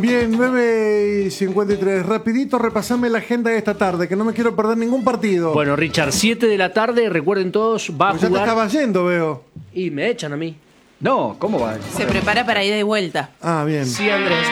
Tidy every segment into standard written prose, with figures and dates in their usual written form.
Bien, 9:53. Rapidito, repasame la agenda de esta tarde, que no me quiero perder ningún partido. Bueno, Richard, 7 de la tarde, recuerden todos, va Pues a ya te jugar... estabas yendo, veo. Y me echan a mí. No, ¿cómo va? Se prepara para ida y vuelta. Ah, bien. Sí, Andrés.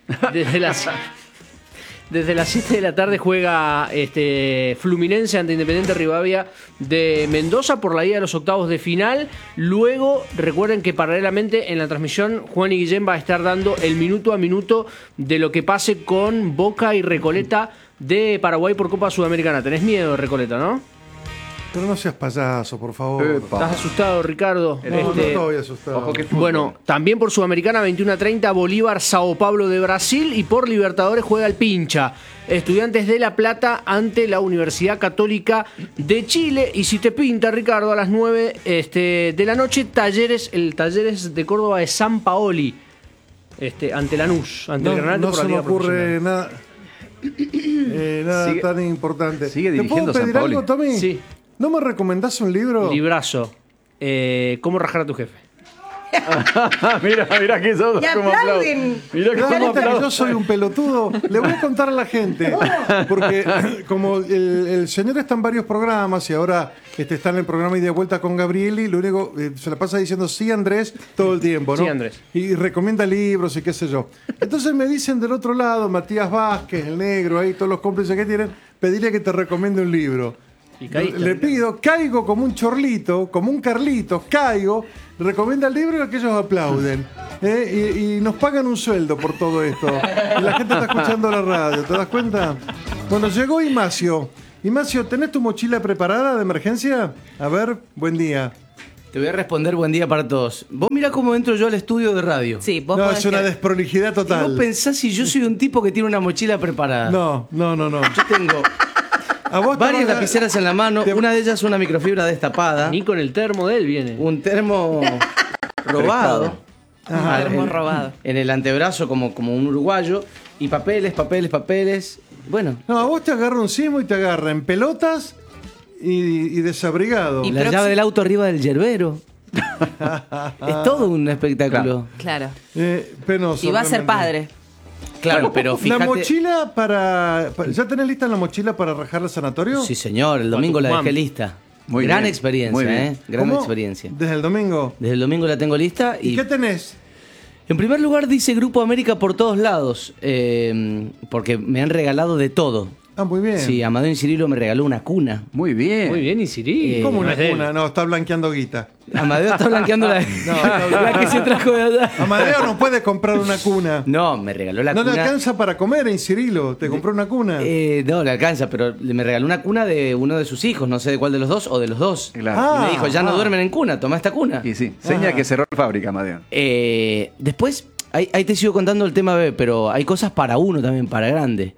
Desde las 7 de la tarde juega Fluminense ante Independiente Rivadavia de Mendoza por la ida de los octavos de final. Luego, recuerden que paralelamente en la transmisión Juan y Guillén va a estar dando el minuto a minuto de lo que pase con Boca y Recoleta de Paraguay por Copa Sudamericana. Tenés miedo, Recoleta, ¿no? Pero no seas payaso, por favor. Epa. ¿Estás asustado, Ricardo? No, no estoy asustado. Ojo que fútbol. Bueno, también por Sudamericana 21:30 Bolívar Sao Paulo de Brasil y por Libertadores juega el Pincha. Estudiantes de La Plata ante la Universidad Católica de Chile. Y si te pinta, Ricardo, a las 9 de la noche, el Talleres de Córdoba de San Paoli ante Lanús, ante el Granate No por se la me Liga ocurre Profesional. nada Sigue- tan importante. sigue ¿Te puedo dirigiendo pedir Sampaoli? algo, Tommy? Sí. ¿No me recomendás un libro? Librazo. ¿Cómo rajar a tu jefe? mira que sos Y como aplauden. Mira ¿Te das cómo cuenta que yo aplauden. soy un pelotudo? Le voy a contar a la gente. Porque como el señor está en varios programas y ahora está en el programa Ida y Vuelta con Gabrieli, lo único, se la pasa diciendo sí, Andrés, todo el tiempo, ¿no? Sí, Andrés. Y recomienda libros y qué sé yo. Entonces me dicen del otro lado, Matías Vázquez, el negro, ahí todos los cómplices que tienen, pedirle que te recomiende un libro. Y caíste. Le pido, caigo como un chorlito, como un Carlitos, caigo, recomienda el libro y aquellos aplauden. Y nos pagan un sueldo por todo esto. Y la gente está escuchando la radio, ¿te das cuenta? Bueno, llegó Imacio. Imacio, ¿tenés tu mochila preparada de emergencia? A ver, buen día. Te voy a responder buen día para todos. Vos mirá cómo entro yo al estudio de radio. Sí, vos No, podés es una creer. desprolijidad Y vos total. pensás si yo soy un tipo que tiene una mochila preparada. No. Yo tengo A vos te varias van a- lapiceras en la mano, una de ellas una microfibra destapada, Ni con el termo de él viene. un termo robado. Ajá. Ah, Termo en- robado. En el antebrazo como un uruguayo. Y papeles. Bueno, No, a vos te agarra un sismo y te agarra en pelotas y desabrigado. Y la próximo- llave del auto arriba del yerbero. Es todo un espectáculo. Claro. Penoso. Y va a ser realmente. padre. Claro, pero fíjate. La mochila ¿Ya tenés lista la mochila para rajar al sanatorio? Sí, señor, el domingo la Tucumán. dejé lista. Muy Gran bien, experiencia, muy bien. Gran ¿Cómo? experiencia. Desde el domingo. Desde el domingo la tengo lista ¿Y y qué tenés? en primer lugar dice Grupo América por todos lados, porque me han regalado de todo. Ah, muy bien. Sí, Amadeo Incirilo me regaló una cuna. Muy bien. Muy bien, Isiri. ¿Cómo No una es de él. cuna? No, está blanqueando guita. Amadeo está blanqueando la, la que se trajo de allá. Amadeo no puede comprar una cuna. No, me regaló la No le cuna. alcanza para comer en Cirilo. Te compró una cuna. No, le alcanza, pero me regaló una cuna de uno de sus hijos, no sé de cuál de los dos o de los dos. Claro. Ah. Y me dijo, ya no duermen en cuna, toma esta cuna. Y sí, seña que cerró la fábrica, Amadeo. Después, ahí te sigo contando el tema bebé, pero hay cosas para uno también, para grande.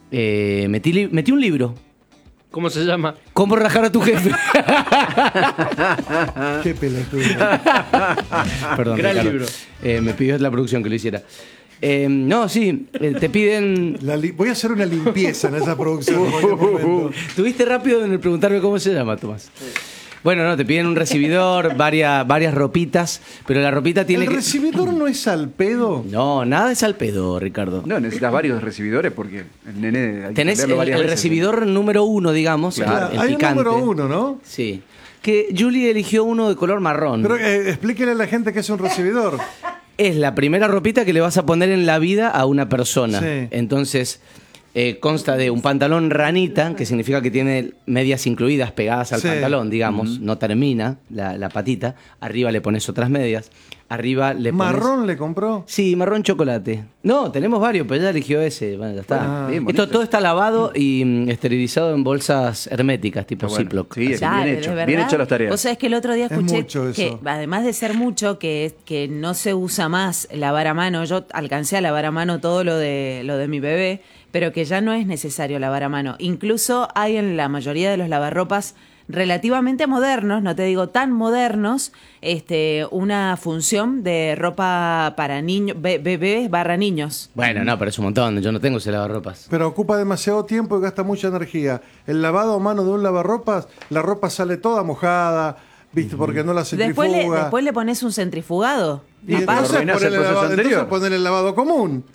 Metí un libro. ¿Cómo se llama? ¿Cómo rajar a tu jefe? Qué pelotudo. Perdón, Gran Ricardo. libro. Me pidió la producción que lo hiciera. No, sí, te piden... Voy a hacer una limpieza en esa producción. en cualquier momento. Tuviste rápido en el preguntarme cómo se llama, Tomás. Bueno, no, te piden un recibidor, varias ropitas, pero la ropita tiene ¿El que... recibidor no es al pedo? No, nada es al pedo, Ricardo. No, necesitas varios recibidores porque el nene hay que Tenés cambiarlo el varias veces. recibidor número 1, digamos, Claro. el Hay un picante. número 1, ¿no? Sí. Que Julie eligió uno de color marrón. Pero explíquele a la gente que es un recibidor. Es la primera ropita que le vas a poner en la vida a una persona. Sí. Entonces, consta de un pantalón ranita, que significa que tiene medias incluidas pegadas al Sí. pantalón, digamos, no termina la patita. Arriba le pones otras medias. Arriba le pones... ¿Marrón le compró? Sí, marrón chocolate. No, tenemos varios, pero ella eligió ese. Bueno, ya está. bien bonito. Esto todo está lavado y esterilizado en bolsas herméticas, tipo Está bueno. Ziploc. Sí, es Dale, bien hecho. de verdad. Bien hecho las tareas. Vos sabés que el otro día Es escuché mucho eso. que, además de ser mucho, que no se usa más lavar a mano. Yo alcancé a lavar a mano todo lo de mi bebé, pero que ya no es necesario lavar a mano. Incluso hay en la mayoría de los lavarropas relativamente modernos, no te digo tan modernos, una función de ropa para niños, bebés / niños. Bueno, no, pero es un montón. Yo no tengo ese lavarropas. Pero ocupa demasiado tiempo y gasta mucha energía. El lavado a mano de un lavarropas, la ropa sale toda mojada, ¿viste? Porque no la centrifuga. Después le pones un centrifugado. Y Capaz. entonces Arruinás el proceso anterior. poner el lavado común.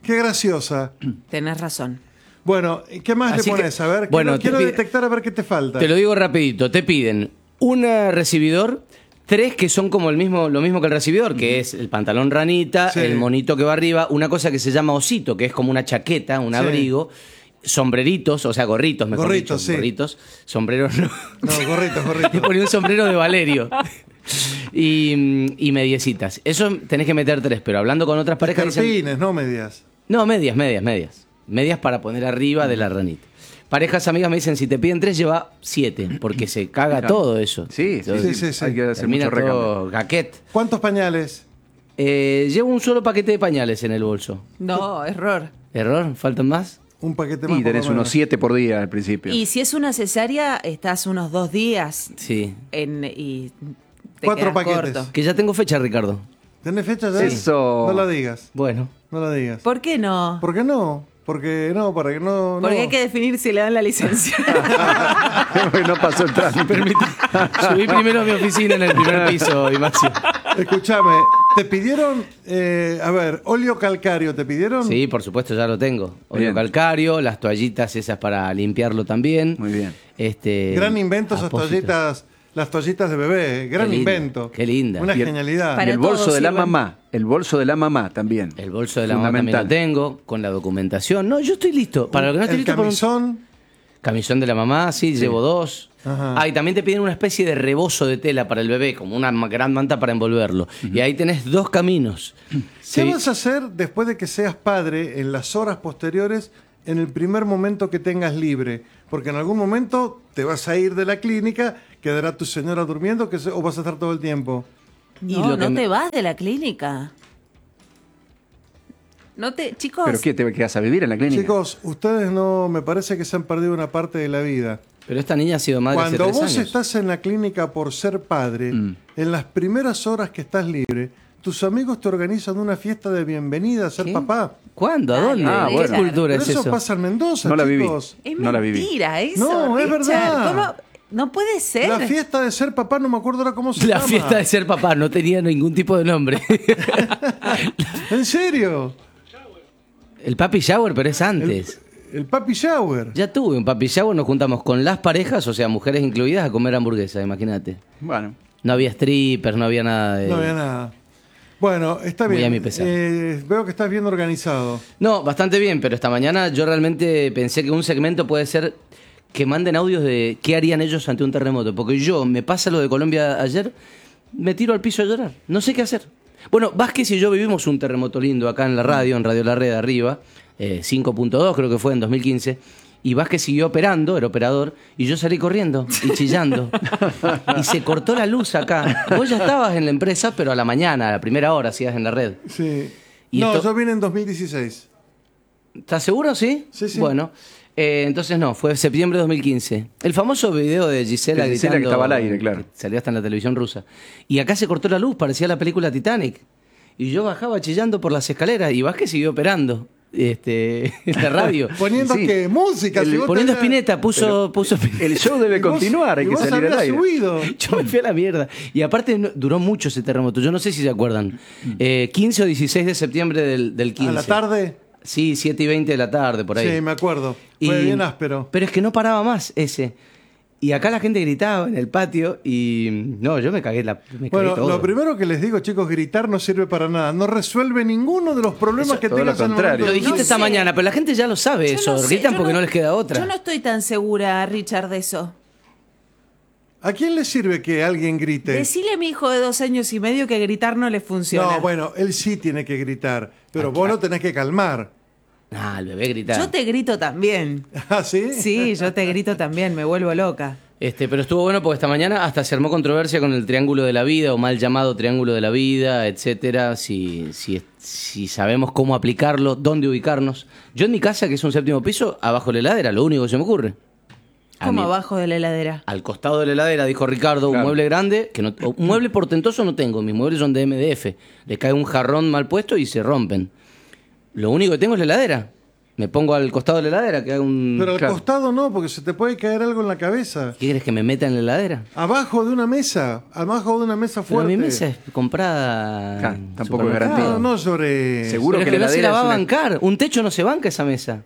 Qué graciosa. Tenés razón. Bueno, ¿qué más Así le pones? que, A ver, bueno, quiero te pide- detectar a ver qué te falta. Te lo digo rapidito, te piden un recibidor, 3 que son como lo mismo que el recibidor, que es el pantalón ranita, Sí. el monito que va arriba, una cosa que se llama osito, que es como una chaqueta, un Sí. abrigo, sombreritos, o sea, gorritos, mejor Gorritos, dicho, sí. gorritos, sombreros no. No, gorrito, Le gorrito. ponía un sombrero de Valerio. Y mediecitas. Eso tenés que meter 3, pero hablando con otras parejas dicen, Carpines, no medias. no, medias. Medias para poner arriba de la ranita. Parejas amigas me dicen, si te piden 3, lleva 7, porque se caga todo eso. Sí, sí, Sí, sí, sí, sí. Hay que hacer Termina mucho recambio. todo gaquet. ¿Cuántos pañales? Llevo un solo paquete de pañales en el bolso. No, error. ¿Error? ¿Faltan más? Un paquete más. Y por tenés lo menos. unos 7 por día al principio. Y si es una cesárea, estás unos 2 días Sí. y te 4 quedas paquetes. corto. Que ya tengo fecha, Ricardo. ¿Tenés fecha ya? Eso. No la digas. Bueno. No la digas. ¿Por qué no? ¿Por qué no? Porque no, para que no. Porque no. hay que definir si le dan la licencia. No pasó el trámite. Subí primero a mi oficina en el primer piso, Imacio. Escúchame, ¿te pidieron, a ver, óleo calcáreo, ¿te pidieron? Sí, por supuesto, ya lo tengo. Óleo Bien. calcario, las toallitas esas para limpiarlo también. Muy bien. Gran invento esas Apósitos. toallitas, las toallitas de bebé, gran Qué linda, invento. qué linda. Una Y el- genialidad. Y Para el bolso todo de la sirven. mamá. El bolso de la mamá también. El bolso de la mamá también lo Fundamental. tengo, con la documentación. No, yo estoy listo. Para lo que no estoy El listo, por un- camisón, Camisón de la mamá, sí, llevo 2. Ajá. Ah, y también te piden una especie de rebozo de tela para el bebé, como una gran manta para envolverlo. Y ahí tenés 2 caminos. ¿qué Sí. vas a hacer después de que seas padre en las horas posteriores, en el primer momento que tengas libre? Porque en algún momento te vas a ir de la clínica, quedará tu señora durmiendo o vas a estar todo el tiempo. Y No, lo que no me- te vas de la clínica. No te, chicos. ¿Pero qué? ¿Te quedas a vivir en la clínica? Chicos, ustedes no, me parece que se han perdido una parte de la vida. Pero esta niña ha sido madre hace Cuando 3 vos años. estás en la clínica por ser padre, en las primeras horas que estás libre, tus amigos te organizan una fiesta de bienvenida a ser ¿Qué? papá. ¿Cuándo? ¿A dónde? Ah, ¿Qué bueno. cultura Pero es eso eso? pasa en Mendoza, No la viví. chicos. Es No la viví. mentira eso. No, es Richard. verdad. ¿Cómo? No puede ser. La fiesta de ser papá, no me acuerdo ahora cómo se La llama. fiesta de ser papá no tenía ningún tipo de nombre. ¿En serio? El papi shower, pero es antes. El papi shower. Ya tuve un papi shower, nos juntamos con las parejas, o sea, mujeres incluidas, a comer hamburguesas, imagínate. Bueno. No había strippers, no había nada de... No había nada. Bueno, está Muy bien. a mi pesar. Veo que estás bien organizado. No, bastante bien, pero esta mañana yo realmente pensé que un segmento puede ser que manden audios de qué harían ellos ante un terremoto. Porque yo, me pasa lo de Colombia ayer, me tiro al piso a llorar. No sé qué hacer. Bueno, Vázquez y yo vivimos un terremoto lindo acá en la radio, en Radio La Red arriba, 5.2 creo que fue en 2015. Y Vázquez siguió operando, era operador, y yo salí corriendo y chillando. Y se cortó la luz acá. Vos ya estabas en la empresa, pero a la mañana, a la primera hora, hacías en la red. Sí. Y No, esto- yo vine en 2016. ¿Estás seguro? ¿Sí? Sí, sí. Bueno, entonces no, fue septiembre de 2015. El famoso video de Gisela De Gisela gritando, que estaba al aire, claro. que salió hasta en la televisión rusa. Y acá se cortó la luz, parecía la película Titanic. Y yo bajaba chillando por las escaleras y Vázquez siguió operando en la radio. Poniendo Sí. que música. si vos Poniendo tenés- Spinetta, puso Spinetta. El show debe y vos- continuar, hay y que vos salir al habías aire. subido. Yo me fui a la mierda. Y aparte duró mucho ese terremoto. Yo no sé si se acuerdan. 15 o 16 de septiembre del 15. A la tarde. Sí, 7:20 de la tarde, por ahí. Sí, me acuerdo. Fue bien áspero. Pero es que no paraba más ese. Y acá la gente gritaba en el patio y... No, yo me cagué Bueno, todo. lo primero que les digo, chicos, gritar no sirve para nada. No resuelve ninguno de los problemas que todo tengas lo en el contrario. Lo momento. dijiste No esta sé. mañana, pero la gente ya lo sabe Yo eso. no sé, Gritan yo porque no les queda otra. Yo no estoy tan segura, Richard, de eso. ¿A quién le sirve que alguien grite? Decile a mi hijo de 2 años y medio que gritar no le funciona. No, bueno, él sí tiene que gritar, pero vos lo tenés que calmar. Ah, el bebé grita. Yo te grito también. ¿Ah, sí? Sí, yo te grito también, me vuelvo loca. Pero estuvo bueno porque esta mañana hasta se armó controversia con el triángulo de la vida o mal llamado triángulo de la vida, etcétera. Si sabemos cómo aplicarlo, dónde ubicarnos. Yo en mi casa, que es un 7º piso, abajo de la heladera, lo único que se me ocurre. A Como mí- abajo de la heladera. Al costado de la heladera, dijo Ricardo, un Claro. mueble grande, un mueble portentoso no tengo, mis muebles son de MDF. Le cae un jarrón mal puesto y se rompen. Lo único que tengo es la heladera. Me pongo al costado de la heladera, que haga un... Pero al Claro. costado no, porque se te puede caer algo en la cabeza. ¿Qué quieres que me meta en la heladera? Abajo de una mesa Pero fuerte. mi mesa es comprada... Claro, en tampoco es supermercado. garantía. No lloré. Seguro Pero que es la no se la heladera va a es una- bancar. Un techo no se banca esa mesa.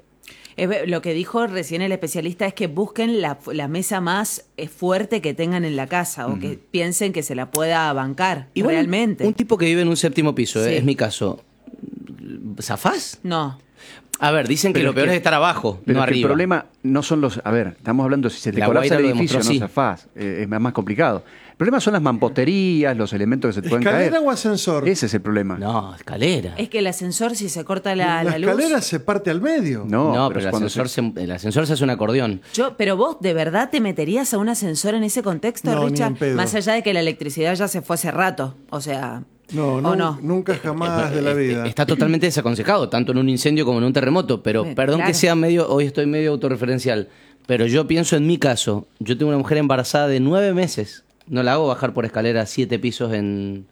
Lo que dijo recién el especialista es que busquen la mesa más fuerte que tengan en la casa o que piensen que se la pueda bancar Igual realmente. Un tipo que vive en un séptimo piso, Sí. es mi caso. ¿Zafás? No. A ver, dicen que Pero lo es peor que- es estar abajo, Pero no es que arriba. el problema no son los... A ver, estamos hablando si se te La colapsa el Guaira lo edificio, no demostró así. zafás. Es más complicado. El problema son las mamposterías, los elementos que se te pueden caer. ¿Escalera o ascensor? Ese es el problema. No, escalera. Es que el ascensor, si se corta la luz. escalera se parte al medio. No, pero es cuando el ascensor se hace un acordeón. Pero vos, ¿de verdad te meterías a un ascensor en ese contexto, No, ni Richard? en pedo. Más allá de que la electricidad ya se fue hace rato. O sea. No, ¿o no, no? nunca jamás de la vida. Está totalmente desaconsejado, tanto en un incendio como en un terremoto. Pero perdón Claro. que sea medio, hoy estoy medio autorreferencial. Pero yo pienso en mi caso. Yo tengo una mujer embarazada de 9 meses. No la hago bajar por escalera 7 pisos en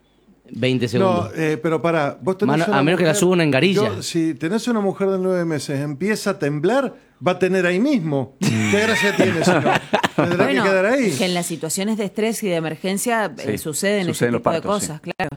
20 segundos. No, pero pará, vos tenés Mano, una a menos que la suba una engarilla. Si tenés una mujer de 9 meses, empieza a temblar, va a tener ahí mismo. ¿Qué gracia tiene eso? Tendrá Bueno, que quedar ahí. es que en las situaciones de estrés y de emergencia Sí, suceden ese suceden los tipo de partos, cosas, claro.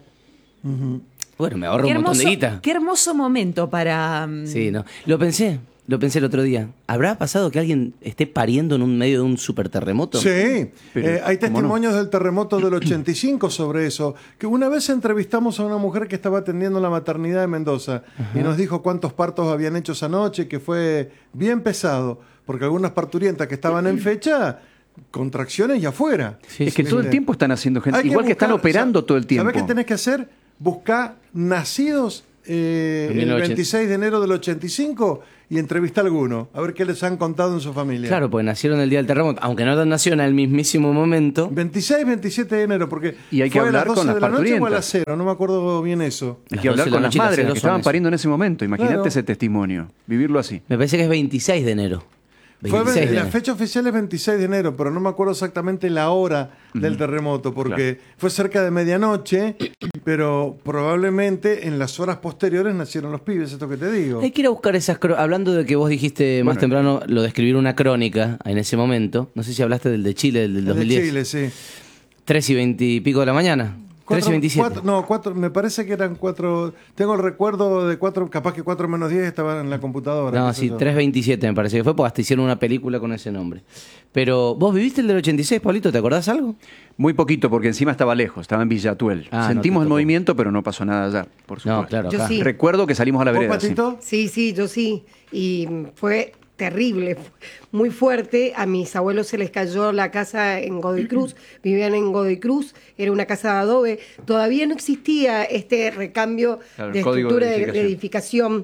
Bueno, me ahorro un montón de guita. Qué hermoso momento para. Sí, no. Lo pensé el otro día. ¿Habrá pasado que alguien esté pariendo en un medio de un superterremoto? Sí, Pero, hay ¿cómo no? testimonios del terremoto del 85 sobre eso. Que una vez entrevistamos a una mujer que estaba atendiendo la maternidad de Mendoza y nos dijo cuántos partos habían hecho esa noche, que fue bien pesado, porque algunas parturientas que estaban en fecha, contracciones y afuera. Sí, Es que sí, todo sí. el tiempo están haciendo gente. Hay Igual que están buscar, operando todo el tiempo. ¿Sabés qué tenés que hacer? Buscar nacidos el 1980. 26 de enero del 85 y entrevista a alguno, a ver qué les han contado en su familia. Claro, pues nacieron el día del terremoto, aunque no nació en el mismísimo momento. 26, 27 de enero, porque Y hay que fue a las hablar 12 con las de la noche o a parturientas. las cero, no me acuerdo bien eso. Hay Las que hablar 12 de con la las noche y las madres 0 que estaban son pariendo en ese momento. Imagínate Claro. ese testimonio, vivirlo así. Me parece que es 26 de enero. Fue 26 de la enero. fecha oficial es 26 de enero, pero no me acuerdo exactamente la hora del terremoto, porque fue cerca de medianoche, pero probablemente en las horas posteriores nacieron los pibes, esto que te digo. Hay que ir a buscar esas hablando de que vos dijiste más Bueno. temprano lo de escribir una crónica en ese momento. No sé si hablaste del de Chile, del El de 2010. Chile, sí. 3 y 20 y pico de la mañana. 3 y 27. Cuatro, me parece que eran 4. Tengo el recuerdo de 4, capaz que 4 menos 10 estaban en la computadora. No, qué sé sí, yo. 3.27 me parece que fue, porque hasta hicieron una película con ese nombre. Pero, ¿vos viviste el del 86, Pablito? ¿Te acordás algo? Muy poquito, porque encima estaba lejos, estaba en Villa Atuel. Ah, no Sentimos te el tocó. movimiento, pero no pasó nada allá, por supuesto. No, claro, Yo acá. sí. Recuerdo que salimos a la ¿Vos, vereda. sí. Patito? Sí, yo sí. Y fue terrible, muy fuerte. A mis abuelos se les cayó la casa en Godoy Cruz, vivían en Godoy Cruz, era una casa de adobe. Todavía no existía este recambio Claro, el de código estructura de de edificación.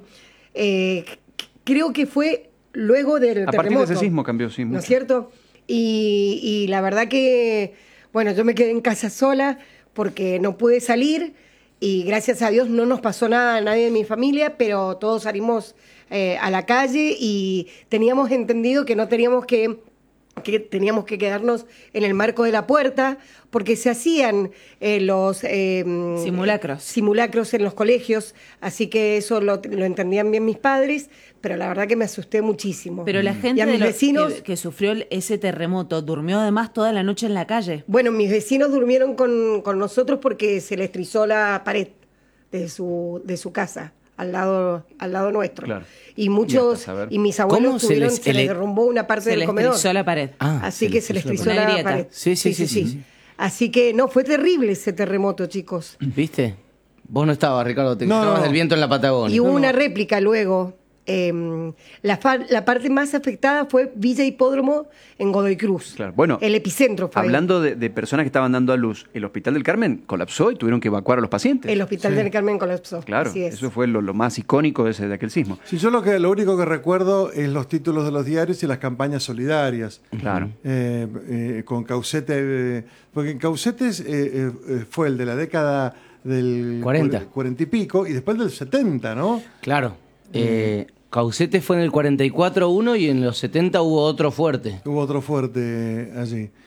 Creo que fue luego del A partir de terremoto. ese sismo cambió, sí, ¿No mucho. es cierto? Y la verdad que, bueno, yo me quedé en casa sola porque no pude salir y gracias a Dios no nos pasó nada a nadie de mi familia, pero todos salimos a la calle y teníamos entendido que no teníamos que teníamos que quedarnos en el marco de la puerta porque se hacían los simulacros en los colegios, así que eso lo entendían bien mis padres, pero la verdad que me asusté muchísimo. Pero la Y gente a mis vecinos, que sufrió ese terremoto durmió además toda la noche en la calle. bueno, mis vecinos durmieron con nosotros porque se les trizó la pared de su casa. Al lado nuestro. Claro. Y muchos, Y hasta saber. y mis ¿Cómo abuelos se tuvieron, les- se les ele- derrumbó una parte Se del les comedor. trizó la pared. Ah, Así que se les trizó Una la grieta. pared. Sí. Así que no, fue terrible ese terremoto, chicos. ¿Viste? Vos no estabas, Ricardo, te No, quejabas no. del viento en la Patagonia. Y hubo una réplica luego. La parte más afectada fue Villa Hipódromo en Godoy Cruz. Claro. Bueno, el epicentro fue ahí. Hablando de personas que estaban dando a luz, el Hospital del Carmen colapsó y tuvieron que evacuar a los pacientes. El Hospital del Carmen colapsó. Claro, Así es. eso fue lo más icónico de aquel sismo. Sí, yo lo único que recuerdo es los títulos de los diarios y las campañas solidarias. Claro. Con Caucete, porque en Caucetes fue el de la década del 40. 40 y pico, y después del 70, ¿no? Claro. Caucete fue en el 44 uno y en los 70 hubo otro fuerte. Hubo otro fuerte allí.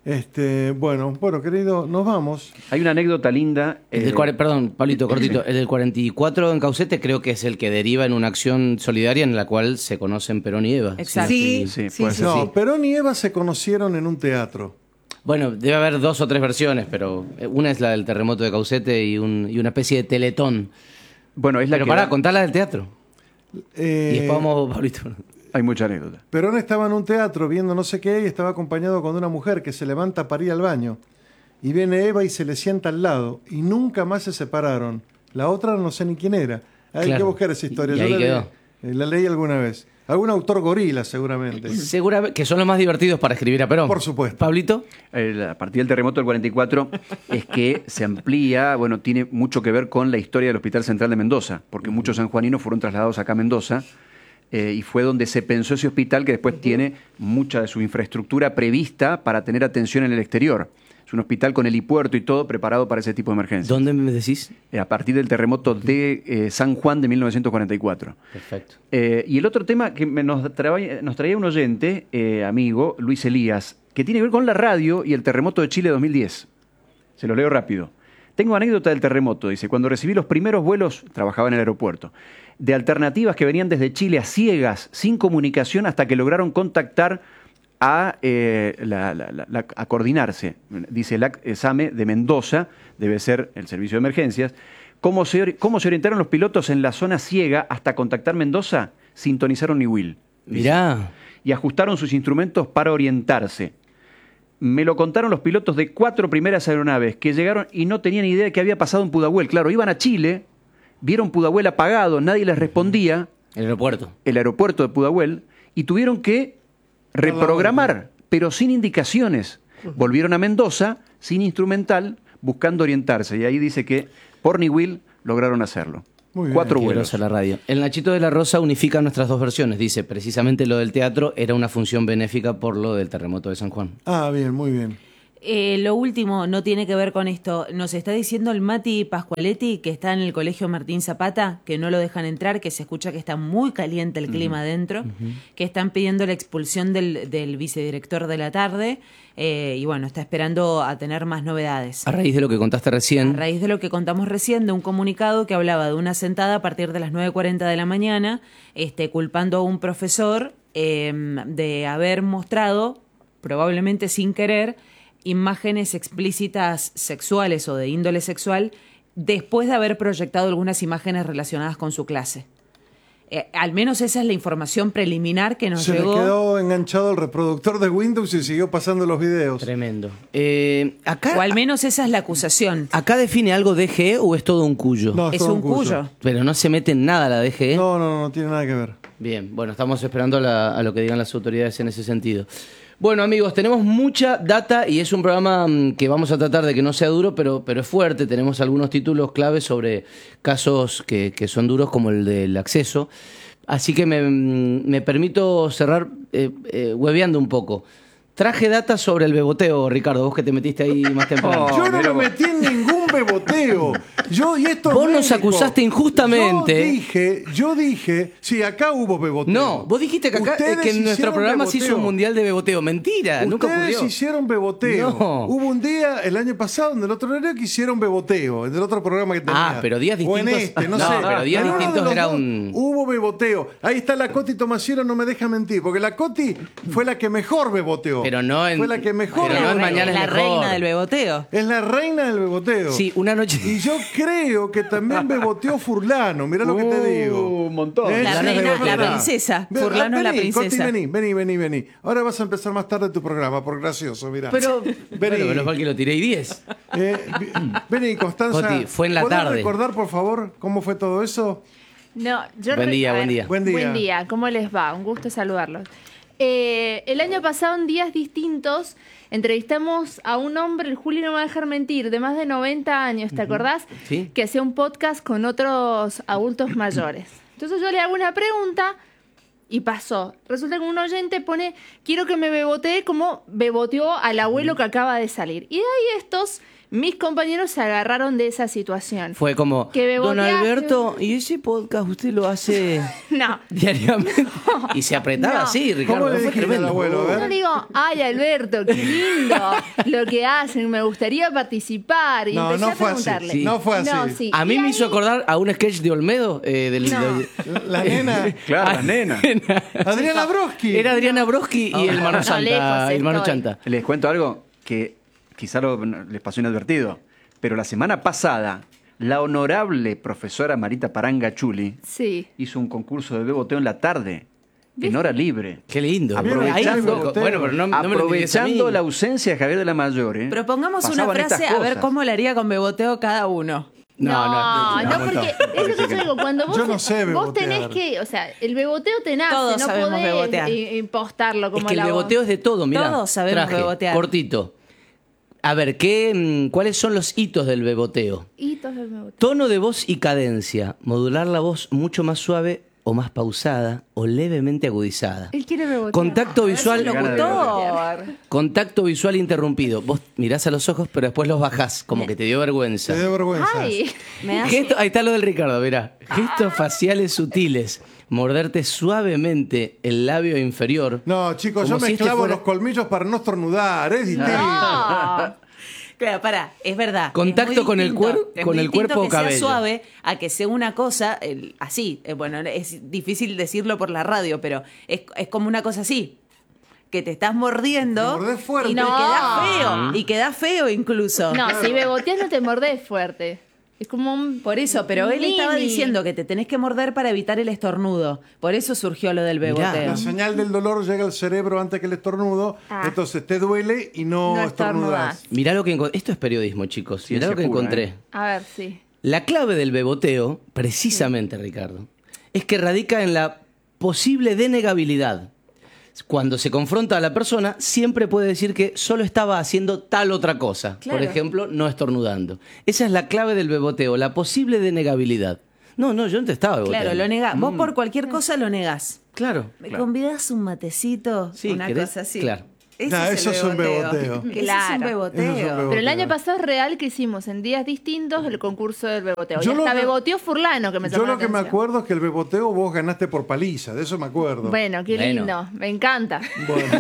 Bueno, querido, nos vamos. Hay una anécdota linda. Perdón, Pablito, cortito. El del 44 en Caucete creo que es el que deriva en una acción solidaria en la cual se conocen Perón y Eva. Exacto. Sí, puede ser. No, Perón y Eva se conocieron en un teatro. Bueno, debe haber 2 o 3 versiones, pero una es la del terremoto de Caucete y una especie de teletón. Bueno, es la Pero que para da- contar la del teatro. Y después vamos, Pablito. Hay mucha anécdota. Perón estaba en un teatro viendo no sé qué y estaba acompañado con una mujer que se levanta para ir al baño. Y viene Eva y se le sienta al lado. Y nunca más se separaron. La otra no sé ni quién era. Hay Claro. que buscar esa historia. Y Yo ahí la quedó. la leí alguna vez. Algún autor gorila, seguramente. Seguramente que son los más divertidos para escribir a Perón. Por supuesto. Pablito. A partir del terremoto del 44 es que se amplía, bueno, tiene mucho que ver con la historia del Hospital Central de Mendoza, porque muchos sanjuaninos fueron trasladados acá a Mendoza y fue donde se pensó ese hospital que después tiene mucha de su infraestructura prevista para tener atención en el exterior. Es un hospital con helipuerto y todo preparado para ese tipo de emergencias. ¿Dónde me decís? A partir del terremoto de San Juan de 1944. Perfecto. Y el otro tema que nos traía un oyente, amigo, Luis Elías, que tiene que ver con la radio y el terremoto de Chile 2010. Se lo leo rápido. Tengo anécdota del terremoto, dice, cuando recibí los primeros vuelos, trabajaba en el aeropuerto, de alternativas que venían desde Chile a ciegas, sin comunicación, hasta que lograron contactar a coordinarse. Dice el SAME de Mendoza, debe ser el servicio de emergencias. ¿Cómo se orientaron los pilotos en la zona ciega hasta contactar Mendoza? Sintonizaron Niwil. Mirá. Y ajustaron sus instrumentos para orientarse. Me lo contaron los pilotos de 4 primeras aeronaves que llegaron y no tenían idea de qué había pasado en Pudahuel. Claro, iban a Chile, vieron Pudahuel apagado, nadie les respondía, El aeropuerto. el aeropuerto de Pudahuel, y tuvieron que reprogramar, pero sin indicaciones. Volvieron a Mendoza, sin instrumental, buscando orientarse. Y ahí dice que por Niwil lograron hacerlo. Muy bien. 4 Qué vuelos. grosa la radio. El Nachito de la Rosa unifica nuestras 2 versiones. Dice, precisamente lo del teatro era una función benéfica por lo del terremoto de San Juan. Ah, bien, muy bien. Lo último no tiene que ver con esto. Nos está diciendo el Mati Pascualetti, que está en el colegio Martín Zapata, que no lo dejan entrar, que se escucha que está muy caliente el clima adentro, que están pidiendo la expulsión del vicedirector de la tarde, y bueno, está esperando a tener más novedades. A raíz de lo que contaste recién. A raíz de lo que contamos recién, de un comunicado que hablaba de una sentada a partir de las 9:40 de la mañana, culpando a un profesor de haber mostrado, probablemente sin querer, imágenes explícitas sexuales o de índole sexual después de haber proyectado algunas imágenes relacionadas con su clase. Al menos esa es la información preliminar que nos Se llegó. le quedó enganchado el reproductor de Windows y siguió pasando los videos. Tremendo. O Acá, al menos esa es la acusación. ¿Acá define algo DGE o es todo un cuyo? No, Es todo un cuyo. Pero no se mete en nada la DGE. No tiene nada que ver. Bien, bueno, estamos esperando a lo que digan las autoridades en ese sentido. Bueno, amigos, tenemos mucha data y es un programa que vamos a tratar de que no sea duro, pero es fuerte. Tenemos algunos títulos claves sobre casos que son duros, como el del acceso. Así que me permito cerrar hueveando un poco. Traje data sobre el beboteo, Ricardo, vos que te metiste ahí más temprano. Yo no me metí en ningún beboteo. Vos nos acusaste injustamente. Yo dije, sí, acá hubo beboteo. No, vos dijiste que acá Ustedes que en nuestro hicieron programa se hizo beboteo. un mundial de beboteo. Mentira, nunca Ustedes ocurrió. hicieron beboteo. No. Hubo un día, el año pasado, en el otro horario, que hicieron beboteo. En el otro programa que tenía. Ah, pero días O en distintos. no No, sé. pero días En uno de distintos los era dos un- Hubo beboteo. Ahí está la Coti Tomasiero, no me deja mentir. Porque la Coti fue la que mejor beboteó. Pero no en- Fue la que mejor pero no en beboteó. Mañana la es mejor. reina del beboteo. Es la reina del beboteo. Sí, una noche. Y yo creo que también beboteó Furlano. Mirá lo que te digo. Un montón. ¿Eh? La Sí, reina, es la verdad. princesa. Ven, Furlano es la vení, princesa. Coti, vení. Ahora vas a empezar más tarde tu programa, por gracioso, mirá. Pero, Vení. bueno, menos mal que lo tiré y 10. Vení, Constanza. Coti, fue en la ¿podés tarde. recordar, por favor, cómo fue todo eso? No, yo Buen día, a buen ver, día. Buen día. Buen día, ¿cómo les va? Un gusto saludarlos. El año pasado, en días distintos, entrevistamos a un hombre, el Juli no me va a dejar mentir, de más de 90 años, ¿te acordás? Sí. Que hacía un podcast con otros adultos mayores. Entonces yo le hago una pregunta y pasó. Resulta que un oyente pone, quiero que me bebotee como beboteó al abuelo que acaba de salir. Y de ahí estos mis compañeros se agarraron de esa situación. Fue como, Que don beboteaste. Alberto, ¿y ese podcast usted lo hace No. diariamente? Y se apretaba No. así, Ricardo. ¿Cómo le fue dijiste al tremendo. abuelo? A ver. Yo le digo, ay Alberto, qué lindo lo que hacen, me gustaría participar. Y No, empecé no a fue así. preguntarle. Sí. No fue así. No, sí. A mí Y me ahí- hizo acordar a un sketch de Olmedo. No. La nena. Claro, la nena. Adriana Broski. Era Adriana Broski y el Mano no, Santa. lejos el Mano estoy. Chanta. Les cuento algo que quizá les pasó inadvertido, pero la semana pasada, la honorable profesora Marita Paranga Chuli Sí. hizo un concurso de beboteo en la tarde, en hora libre. Qué lindo. Aprovechando- Ahí- bueno, pero no me lo digas a Aprovechando mí. la ausencia de Javier de la Mayore. Propongamos una pasaban frase estas a ver cosas. cómo le haría con beboteo cada uno. No, porque eso te digo, cuando vos, Yo no sé vos tenés bebotear. que, o sea, el beboteo te nace, Todos no sabemos podés bebotear. impostarlo como Es que el la voz. beboteo es de todo, mira. Todos sabemos bebotear. Cortito. A ver, ¿cuáles son los hitos del beboteo? Hitos del beboteo. Tono de voz y cadencia. Modular la voz mucho más suave o más pausada o levemente agudizada. Él quiere bebotear. Contacto visual. Locutor. Contacto visual interrumpido. Vos mirás a los ojos, pero después los bajás, como que te dio vergüenza. Te dio vergüenza. Ay, Me hace- Ahí está lo del Ricardo, mirá. Gestos faciales sutiles. Morderte suavemente el labio inferior. No, chicos, Como yo me si este clavo fuera- los colmillos para no estornudar. Es distinto. no. Claro, pará, es verdad. Contacto es muy con el distinto. cuer- Es con muy el cuerpo distinto o que cabello. sea suave a que sea una cosa así. Bueno, es difícil decirlo por la radio, pero es como una cosa así. Que te estás mordiendo Te mordés fuerte. y No. queda feo. Y queda feo incluso. No, si beboteas no te mordés fuerte. Es como un... Por eso, pero él estaba mini. diciendo que te tenés que morder para evitar el estornudo. Por eso surgió lo del Mirá. beboteo. La señal del dolor llega al cerebro antes que el estornudo. Ah. Entonces te duele y no, No estornudas. estornudás. Mirá lo que encontré. Esto es periodismo, chicos. Mirá Ciencia lo que pura, encontré. A ver, sí. La clave del beboteo, precisamente, Ricardo, es que radica en la posible denegabilidad. Cuando se confronta a la persona, siempre puede decir que solo estaba haciendo tal otra cosa. Claro. Por ejemplo, no estornudando. Esa es la clave del beboteo, la posible denegabilidad. No, yo no te estaba beboteando. Claro, lo negás. Vos por cualquier cosa lo negás. Claro. ¿Me convidás un matecito? Sí, una ¿querés? cosa así. Claro. Ese No, es eso el es un beboteo. Ese es un Claro. beboteo. Eso es un beboteo. Pero el año pasado es real que hicimos en días distintos el concurso del beboteo. Yo y lo hasta que- beboteó Furlano, que me Yo llamó lo la que me atención. acuerdo es que el beboteo vos ganaste por paliza. De eso me acuerdo. Bueno, qué Bueno. lindo. Me encanta. Bueno.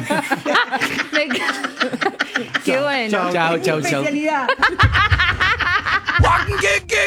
Me encanta. Qué bueno. Chao. Chau, chau, chau. Especialidad.